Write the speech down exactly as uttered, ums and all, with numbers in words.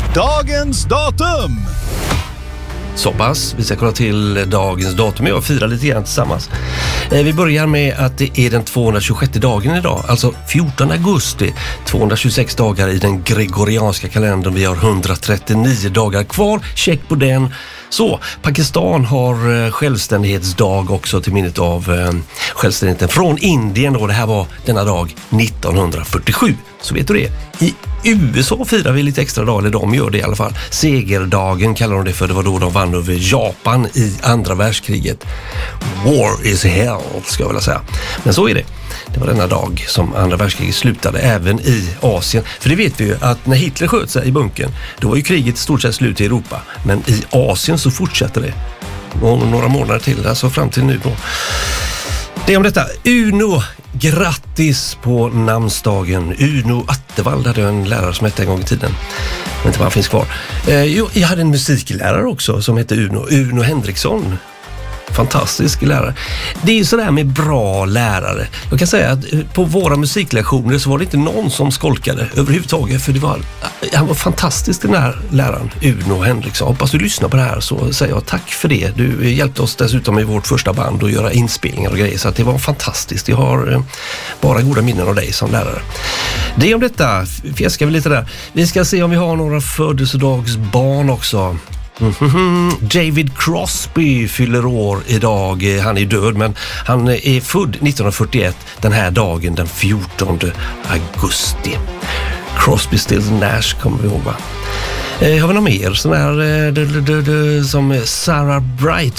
Dagens datum! Så pass, vi ska kolla till dagens datum och fira lite grann tillsammans. Eh, vi börjar med att det är den tvåhundratjugosjätte dagen idag, alltså fjortonde augusti, tvåhundratjugosex dagar i den gregorianska kalendern. Vi har hundratrettionio dagar kvar, check på den. Så, Pakistan har eh, självständighetsdag också till minnet av eh, självständigheten från Indien, och det här var denna dag nittonhundrafyrtiosju. Så vet du det. I U S A firar vi lite extra dag, eller de gör det i alla fall. Segerdagen kallar de det för, det var då de vann över Japan i andra världskriget. War is hell, ska jag vilja säga. Men så är det. Det var denna dag som andra världskriget slutade även i Asien. För det vet vi ju att när Hitler sköt sig i bunkern, då var ju kriget i stort sett slut i Europa. Men i Asien så fortsatte det. Och några månader till, alltså fram till nu då. Det är om detta. Uno, grattis på namnsdagen. Uno Attevall hade en lärare som hette en gång i tiden. Men inte vad finns kvar. Eh, jo, jag hade en musiklärare också som hette Uno. Uno Henriksson. Fantastisk lärare. Det är ju sådär med bra lärare. Jag kan säga att på våra musiklektioner så var det inte någon som skolkade överhuvudtaget, för det var, han var fantastisk, den här läraren, Uno Henriksson. Hoppas du lyssnar på det här, så säger jag tack för det. Du hjälpte oss dessutom i vårt första band att göra inspelningar och grejer, så att det var fantastiskt. Jag har bara goda minnen av dig som lärare. Det är om detta, fjäskar vi lite där. Vi ska se om vi har några födelsedagsbarn också. Mm-hmm. David Crosby fyller år idag. Han är död, men han är född nittonhundrafyrtioett den här dagen, den fjortonde augusti. Crosby, Stills Nash kommer vi ihåg, va? Eh, har vi någon mer sån här eh, d- d- d- som Sarah Bright